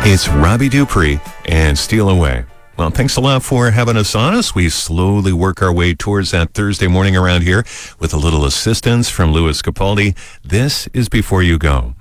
It's Robbie Dupree and Steal Away. Well, thanks a lot for having us on as we slowly work our way towards that Thursday morning around here with a little assistance from Louis Capaldi. This is Before You Go.